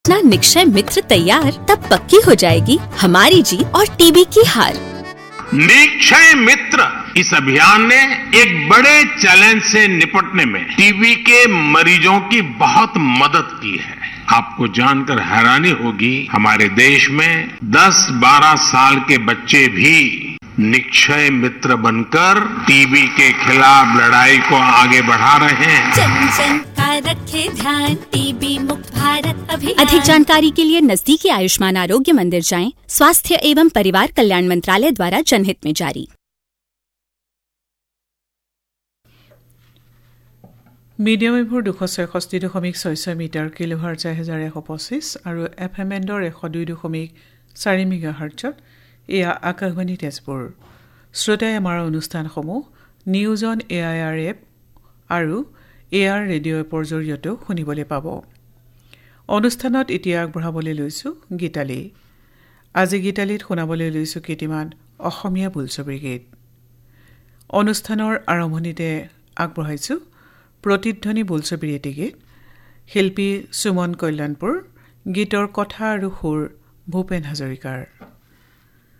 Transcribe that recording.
अपना निक्षय मित्र तैयार, तब पक्की हो जाएगी हमारी जीत और टीबी की हार। निक्षय मित्र इस अभियान ने एक बड़े चैलेंज से निपटने में टीबी के मरीजों की बहुत मदद की है। आपको जानकर हैरानी होगी, हमारे देश में 10-12 साल के बच्चे भी निक्षय मित्र बनकर टीबी के खिलाफ लड़ाई को आगे बढ़ा रहे हैं। जन जन का रखे ध्यान, टीबी मुक्त भारत अभियान। अधिक जानकारी के लिए नजदीकी आयुष्मान आरोग्य मंदिर जाएं। स्वास्थ्य एवं परिवार कल्याण मंत्रालय द्वारा जनहित में जारी। মিডিয়াম ৱেভৰ 266.66 মিটাৰ কিলোহাৰ্টজ 1125 আৰু FM বেণ্ডৰ 102.4 মেগাহাৰ্টজত এয়া আকাশবাণী তেজপুৰ। শ্ৰোতাই আমাৰ অনুষ্ঠানসমূহ নিউজ অন AIR এপ আৰু AR ৰেডিঅ' এপৰ জৰিয়তেও শুনিবলৈ পাব। অনুষ্ঠানত এতিয়া আগবঢ়াবলৈ লৈছোঁ গীতালী। আজি গীতালীত শুনাবলৈ লৈছোঁ কেইটামান অসমীয়া বোলছবিৰ গীত। অনুষ্ঠানৰ আৰম্ভণিতে আগবঢ়াইছোঁ প্ৰতিধ্বনি বোলছবিৰ এটি গীত। শিল্পী সুমন কল্যাণপুৰ, গীতৰ কথা আৰু সুৰ ভূপেন হাজৰিকাৰ।